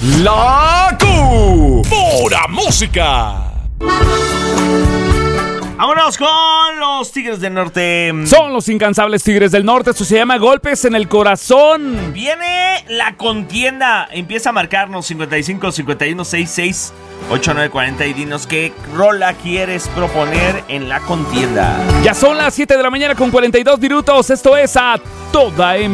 La Pura Música. Vámonos con los Tigres del Norte. Son los incansables Tigres del Norte. Esto se llama Golpes en el Corazón. Viene la contienda. Empieza a marcarnos 55 51 66 89 40 y dinos qué rola quieres proponer en la contienda. Ya son las 7 de la mañana con 42 minutos. Esto es A Toda M.